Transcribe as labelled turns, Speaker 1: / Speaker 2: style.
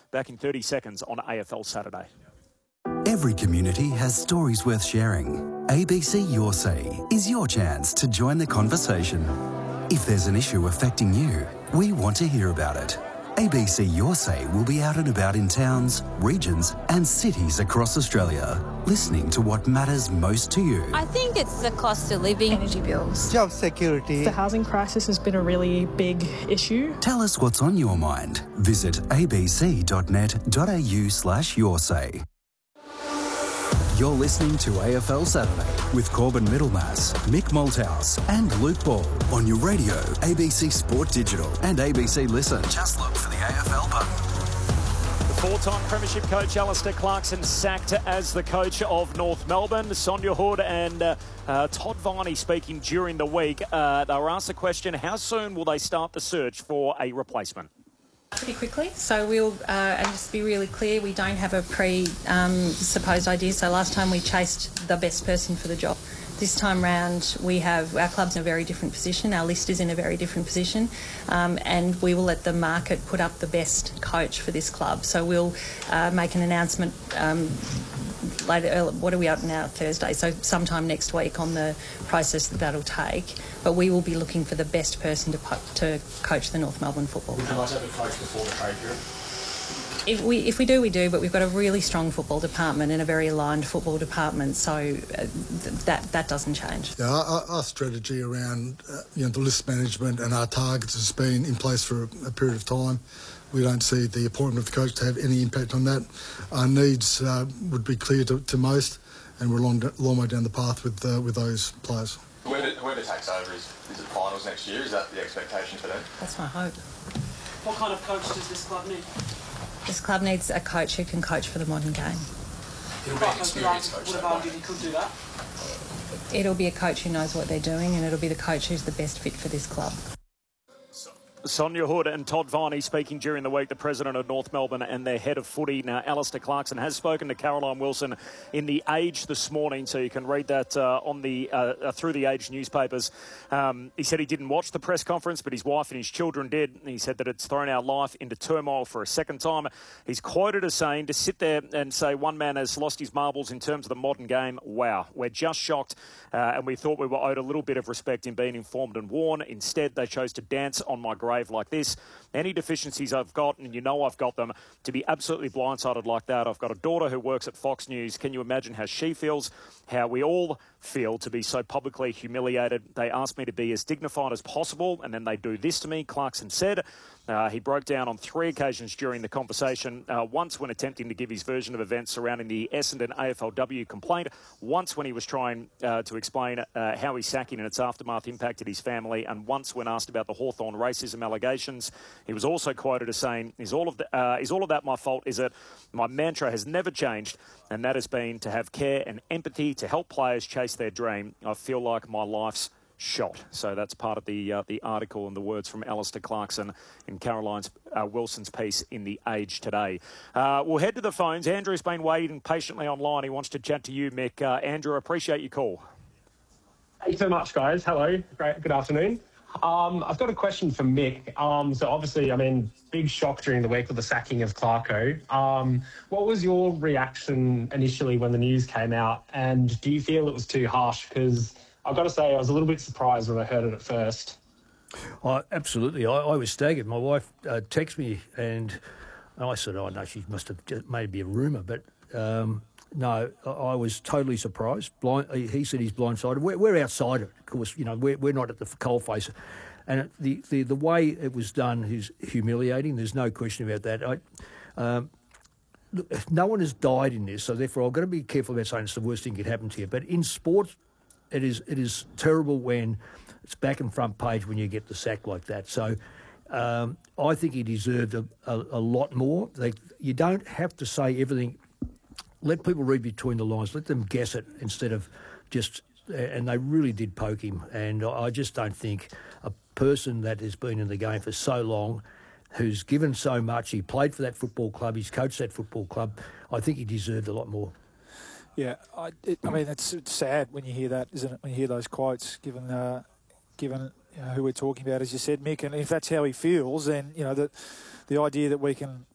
Speaker 1: Back in 30 seconds on AFL Saturday.
Speaker 2: Every community has stories worth sharing. ABC Your Say is your chance to join the conversation. If there's an issue affecting you, we want to hear about it. ABC Your Say will be out and about in towns, regions and cities across Australia, listening to what matters most to you.
Speaker 3: I think it's the cost of living, energy bills,
Speaker 4: job security.
Speaker 5: The housing crisis has been a really big issue.
Speaker 2: Tell us what's on your mind. Visit abc.net.au/yoursay. You're listening to AFL Saturday with Corbin Middlemass, Mick Malthouse and Luke Ball on your radio, ABC Sport Digital and ABC Listen. Just look for the AFL button.
Speaker 1: The four-time premiership coach Alistair Clarkson sacked as the coach of North Melbourne. Sonia Hood and Todd Viney speaking during the week. They were asked the question, how soon will they start the search for a replacement?
Speaker 6: Pretty quickly. So we'll, and just to be really clear, we don't have a supposed idea. So last time we chased the best person for the job. This time round, our club's in a very different position. Our list is in a very different position, and we will let the market put up the best coach for this club. So we'll make an announcement later. What are we out now? Thursday. So sometime next week on the process that'll take. But we will be looking for the best person to coach the North Melbourne Football Club.
Speaker 7: Would you like to have a coach before the trade period?
Speaker 6: If we do, we do, but we've got a really strong football department and a very aligned football department, so that doesn't change.
Speaker 8: Yeah, our strategy around the list management and our targets has been in place for a period of time. We don't see the appointment of the coach to have any impact on that. Our needs would be clear to most, and we're a long way down the path with those players.
Speaker 7: Whoever takes over, is it finals next year? Is that the expectation for them?
Speaker 6: That's my hope.
Speaker 5: What kind of coach does this club need?
Speaker 6: This club needs a coach who can coach for the modern game.
Speaker 7: It'll be an experienced coach.
Speaker 5: Would have argued he could do that.
Speaker 6: It'll be a coach who knows what they're doing, and it'll be the coach who's the best fit for this club.
Speaker 1: Sonia Hood and Todd Viney speaking during the week, the president of North Melbourne and their head of footy. Now, Alistair Clarkson has spoken to Caroline Wilson in The Age this morning, so you can read that on the through The Age newspapers. He said he didn't watch the press conference, but his wife and his children did. He said that it's thrown our life into turmoil for a second time. He's quoted as saying, to sit there and say one man has lost his marbles in terms of the modern game, wow, we're just shocked, and we thought we were owed a little bit of respect in being informed and warned. Instead, they chose to dance on my grave like this. Any deficiencies I've got, and you know I've got them, to be absolutely blindsided like that. I've got a daughter who works at Fox News. Can you imagine how she feels, how we all feel to be so publicly humiliated? They asked me to be as dignified as possible, and then they do this to me, Clarkson said. He broke down on 3 occasions during the conversation, once when attempting to give his version of events surrounding the Essendon AFLW complaint, once when he was trying to explain how his sacking and its aftermath impacted his family, and once when asked about the Hawthorn racism allegations. He was also quoted as saying, is all of that my fault? Is it? My mantra has never changed, and that has been to have care and empathy to help players chase their dream. I feel like my life's shot. So that's part of the article and the words from Alistair Clarkson in Caroline Wilson's piece in The Age today. We'll head to the phones. Andrew's been waiting patiently online. He wants to chat to you, Mick. Andrew, appreciate your call.
Speaker 9: Thanks so much, guys. Hello. Great. Good afternoon. I've got a question for Mick. So obviously, big shock during the week with the sacking of Clarko. What was your reaction initially when the news came out? And do you feel it was too harsh? Because I've got to say, I was a little bit surprised when I heard it at first.
Speaker 10: Absolutely. I was staggered. My wife texted me and I said, oh, no, she must have just maybe a rumour. But no, I was totally surprised. He said he's blindsided. We're outside it, of course. We're not at the coalface. And the way it was done is humiliating. There's no question about that. No one has died in this, so therefore I've got to be careful about saying it's the worst thing that could happen to you. But in sport, it is terrible when it's back and front page when you get the sack like that. So I think he deserved a lot more. You don't have to say everything. Let people read between the lines. Let them guess it instead of just... And they really did poke him. And I just don't think a person that has been in the game for so long, who's given so much, he played for that football club, he's coached that football club, I think he deserved a lot more.
Speaker 11: Yeah, it's sad when you hear that, isn't it? When you hear those quotes, given who we're talking about, as you said, Mick, and if that's how he feels, then the idea that we can